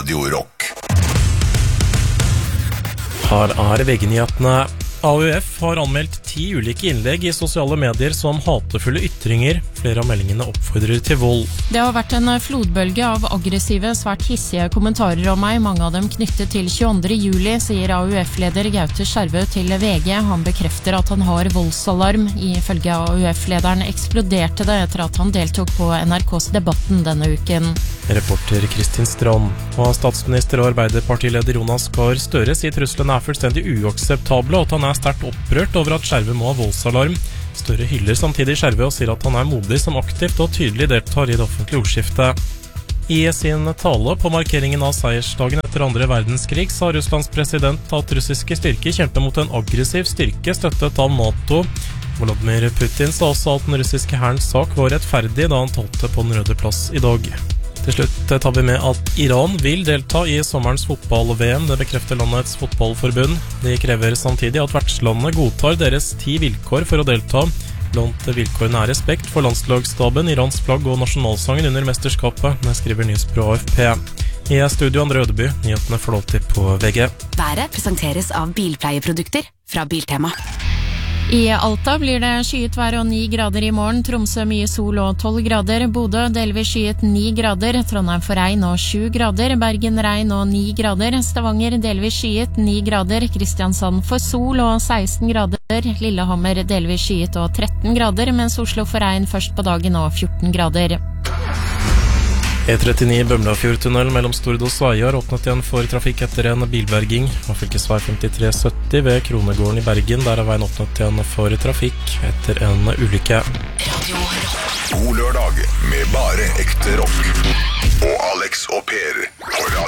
Radio Rock. Her VG-nyhetene. AUF har anmeldt 10 ulike innlegg i sosiale medier som hatefulle ytringer. Flere av meldingene oppfordrer til vold. Det har vært en flodbølge av aggressive, svært hissige kommentarer om meg, mange av dem knyttet til 22. juli, sier AUF-leder Gaute Skjervø til VG. Han bekrefter at han har voldsalarm. Ifølge AUF-lederen eksploderte det etter at han deltok på NRKs Debatten denne uken. Reporter Kristin Strand. Og statsminister og arbeiderpartileder Jonas Gahr Støre sier truslene er fullstendig uakseptable, og at han er sterkt opprørt over at Skjervø må ha voldsalarm. Støre hyller samtidig Skjervø og sier at han er modig som aktivt og tydelig deltar i det offentlige ordskiftet. I sin tale på markeringen av seiersdagen etter andre verdenskrig sa Russlands president at russiske styrker kjemper mot en aggressiv styrke støttet av NATO. Vladimir Putin sa også at den russiske hærens sak var rettferdig da han talte på Den røde plass i dag. Til slutt tar vi med at Iran vil delta i sommerens fotball-VM. Det bekrefter landets fotballforbund. De krever samtidig at vertslandene godtar deres 10 vilkår for å delta. Blant vilkårene er respekt for landslagsstaben, Irans flagg og nasjonalsangen under mesterskapet. Det skriver nyhetsbyrå AFP. I studio Andre Ødeby, nyhetene får lov til på VG. Været presenteres av bilpleieprodukter fra Biltema. I Alta blir det skyet vær og 9 grader i morgen, Tromsø mye sol og 12 grader, Bodø delvis skyet 9 grader, Trondheim for regn og 7 grader, Bergen regn og 9 grader, Stavanger delvis skyet 9 grader, Kristiansand for sol og 16 grader, Lillehammer delvis skyet og 13 grader, mens Oslo for regn først på dagen og 14 grader. E39 Bømlafjordtunnel mellom Stord og Sveio har åpnet igjen for trafikk etter en bilberging av fylkesvei 5370 ved Kronegården i Bergen. Der er veien åpnet igjen for trafikk etter en ulykke. God lørdag med bare ekte rock. Og Alex og Per på Radio